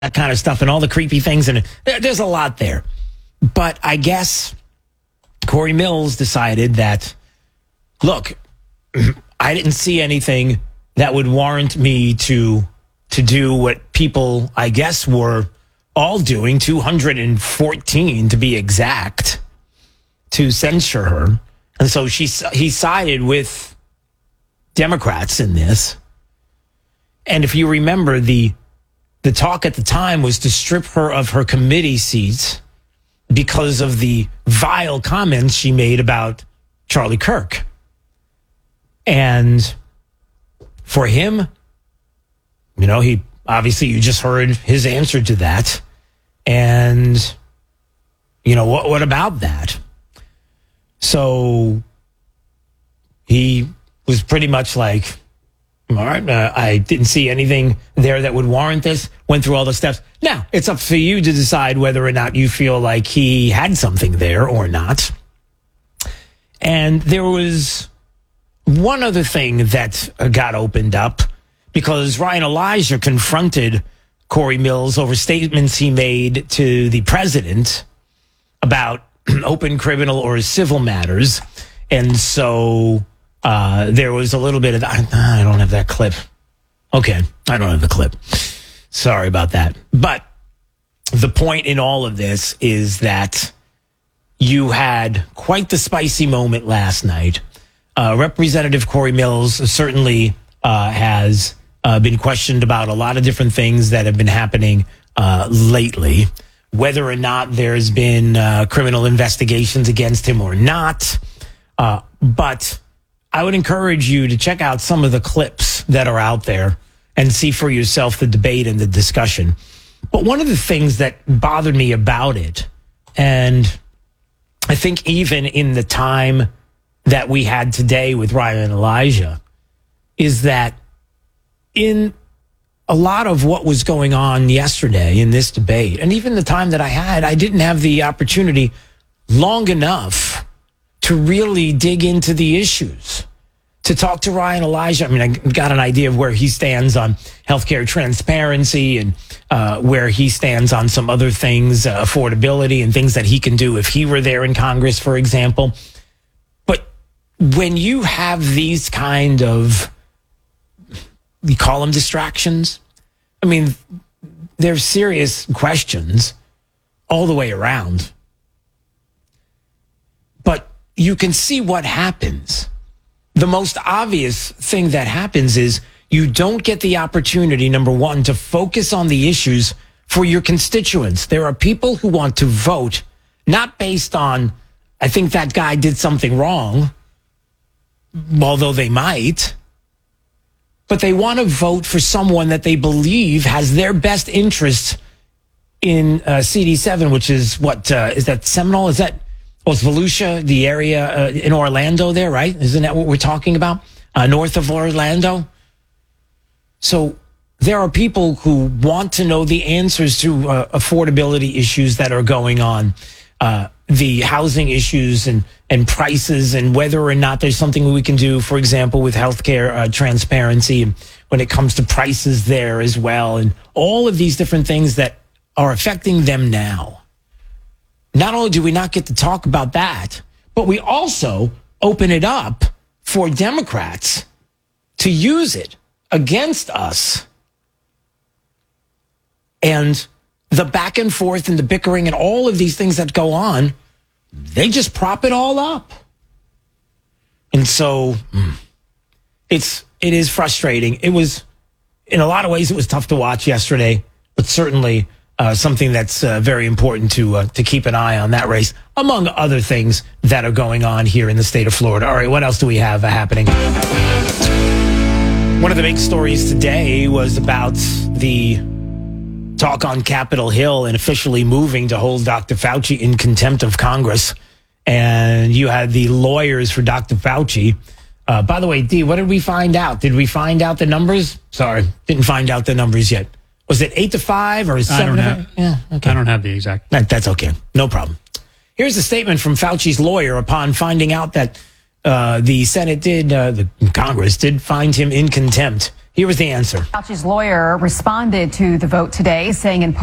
that kind of stuff and all the creepy things. And there's a lot there. But I guess Corey Mills decided that, look, I didn't see anything that would warrant me to do what people, I guess, were all doing, 214 to be exact, to censure her. And so he sided with Democrats in this. And if you remember, the talk at the time was to strip her of her committee seats because of the vile comments she made about Charlie Kirk. And for him, he obviously, you just heard his answer to that. And, what about that? So he was pretty much like, all right, I didn't see anything there that would warrant this. Went through all the steps. Now, it's up for you to decide whether or not you feel like he had something there or not. And there was one other thing that got opened up because Ryan Elijah confronted Corey Mills over statements he made to the president about open criminal or civil matters. And so there was a little bit of, I don't have that clip. Okay, I don't have the clip. Sorry about that. But the point in all of this is that you had quite the spicy moment last night. Representative Corey Mills certainly has been questioned about a lot of different things that have been happening lately, whether or not there's been criminal investigations against him or not. But I would encourage you to check out some of the clips that are out there and see for yourself the debate and the discussion. But one of the things that bothered me about it, and I think even in the time that we had today with Ryan Elijah, is that in a lot of what was going on yesterday in this debate, and even the time that I didn't have the opportunity long enough to really dig into the issues, to talk to Ryan Elijah. I mean, I got an idea of where he stands on healthcare transparency and where he stands on some other things, affordability and things that he can do if he were there in Congress, for example. But when you have these kind of, you call them distractions, I mean, they're serious questions all the way around. But you can see what happens. The most obvious thing that happens is you don't get the opportunity, number one, to focus on the issues for your constituents. There are people who want to vote not based on, I think that guy did something wrong, although they might, but they want to vote for someone that they believe has their best interests in CD7, which is is that Seminole? Is that, it's Volusia, the area in Orlando there, right? Isn't that what we're talking about? North of Orlando? So there are people who want to know the answers to affordability issues that are going on, the housing issues and prices, and whether or not there's something we can do, for example, with healthcare transparency when it comes to prices there as well, and all of these different things that are affecting them now. Not only do we not get to talk about that, but we also open it up for Democrats to use it against us. And the back and forth and the bickering and all of these things that go on, they just prop it all up. And so it is frustrating. It was, in a lot of ways, it was tough to watch yesterday, but certainly something that's very important to keep an eye on that race, among other things that are going on here in the state of Florida. All right, what else do we have happening? One of the big stories today was about the talk on Capitol Hill and officially moving to hold Dr. Fauci in contempt of Congress. And you had the lawyers for Dr. Fauci. By the way, Dee, what did we find out? Did we find out the numbers? Sorry, didn't find out the numbers yet. Was it 8-5 or 7? Yeah, okay. I don't have the exact. That's okay. No problem. Here's a statement from Fauci's lawyer upon finding out that the Congress did find him in contempt Here was the answer. Fauci's lawyer responded to the vote today, saying in part,